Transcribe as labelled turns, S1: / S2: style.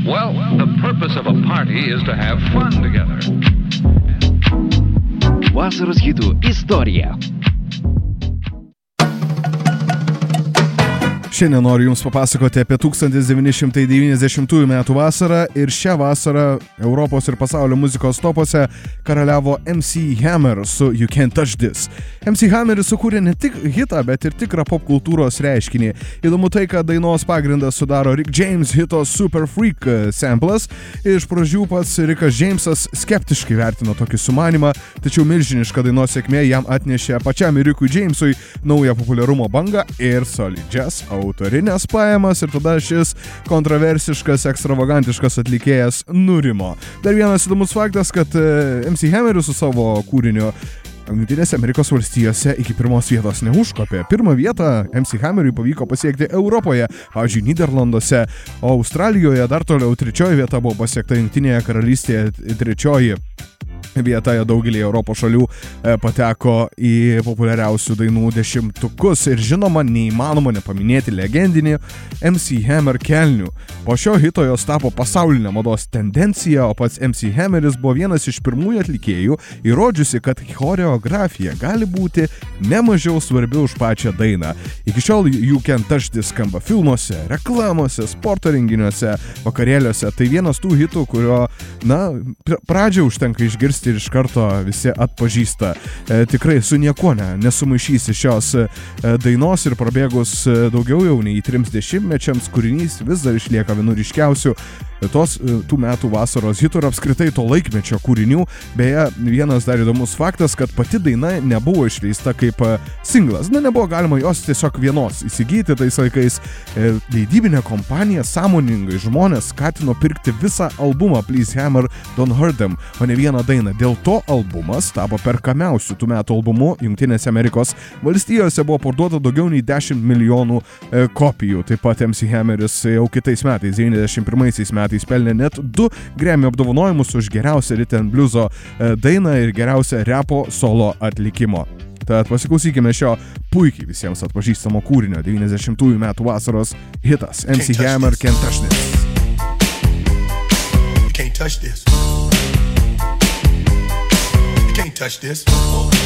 S1: Well, the purpose of a party is to have fun together.
S2: Vasaros hitų istorija.
S3: Šiandien noriu Jums papasakoti apie 1990 metų vasarą ir šią vasarą Europos ir pasaulio muzikos topuose karaliavo MC Hammer su You Can't Touch This. MC Hammeris sukūrė ne tik hitą, bet ir tikrą popkultūros reiškinį. Įdomu tai, kad dainos pagrindą sudaro Rick James hito Super Freak samplas. Iš pradžių pats Rickas Jamesas skeptiškai vertino tokį sumanimą, tačiau milžiniška dainos sėkmė jam atnešė pačiam Rickui Jamesui naują populiarumo bangą ir solidžias autorinės pajamas, ir tada šis kontroversiškas, ekstravagantiškas atlikėjas nurimo. Dar vienas įdomus faktas, kad MC Hammeris su savo kūriniu Jungtinėse Amerikos valstijose iki pirmos vietos neužkopė. Pirmą vietą MC Hammeriui pavyko pasiekti Europoje, pavyzdžiui, Nyderlanduose, o Australijoje dar toliau trečioji vieta buvo pasiekta Jungtinėje karalystėje, trečioji vieta daugelį Europos šalių pateko į populiariausių dainų dešimtukus ir žinoma, neįmanoma nepaminėti legendinį MC Hammer kelnių. Po šio hito jos tapo pasaulinė mados tendencija, o pats MC Hammeris buvo vienas iš pirmųjų atlikėjų, įrodžiusi, kad choreografija gali būti nemažiau svarbi už pačią dainą. Iki šiol You Can't Touch This skamba filmuose, reklamose, sporto renginiuose, vakarėliuose. Tai vienas tų hitų, kurio, pradžią užtenka išgirsti ir iš karto visi atpažįsta. Tikrai su niekuo nesumaišysi šios dainos ir prabėgus daugiau jau nei 30 mečiams kūrinys vis dar išlieka vienu ryškiausių tų metų vasaros hitų ir apskritai to laikmečio kūrinių. Beje, vienas dar įdomus faktas, kad pati daina nebuvo išleista kaip singlas. Nebuvo galima jos tiesiog vienos įsigyti tais laikais. Leidybinė kompanija sąmoningai žmonės skatino pirkti visą albumą Please Hammer, Don't Hurt Them, o ne vieną dainą. Dėl to albumas tapo perkamiausių tų metų albumu. Jungtinėse Amerikos valstijose buvo parduota daugiau nei 10 milijonų kopijų. Taip pat MC Hammeris jau kitais metais, 91 metais, pelnė net 2 Grammy apdovanojimus už geriausią rhythm and blueso dainą ir geriausią repo solo atlikimo. Tad pasiklausykime šio puikiai visiems atpažįstamo kūrinio 90 metų vasaros hitas MC Hammer Can't Touch This.
S4: You can't touch this. You can't touch this.